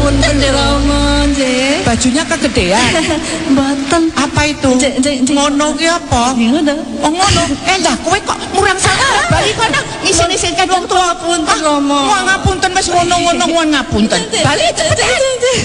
Punten Rama, nggih. Bajunya kegedean. Mboten. Apa itu? Ngono ki apa? Ngono. Oh ngono. Lah kowe kok murang sangat. Bali kono isin-isinkan wong tua. Punten Rama. Wong ngapunten wis ngono-ngono wong ngapunten. Bali cepet.